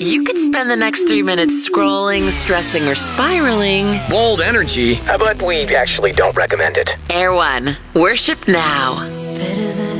You could spend the next 3 minutes scrolling, stressing, or spiraling. Bold energy, but we actually don't recommend it. Air One. Worship now.